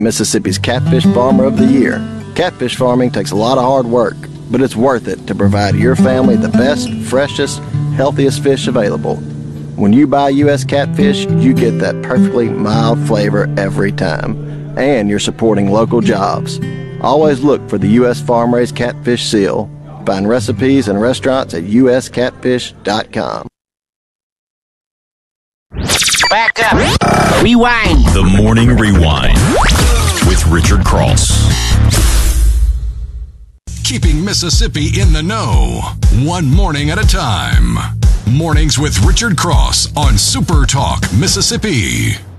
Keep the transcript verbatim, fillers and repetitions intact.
Mississippi's Catfish Farmer of the Year. Catfish farming takes a lot of hard work, but it's worth it to provide your family the best, freshest, healthiest fish available. When you buy U S catfish, you get that perfectly mild flavor every time, and you're supporting local jobs. Always look for the U S farm-raised catfish seal. Find recipes and restaurants at u s catfish dot com. Back up. Rewind. The Morning Rewind with Richard Cross. Keeping Mississippi in the know, one morning at a time. Mornings with Richard Cross on Super Talk Mississippi.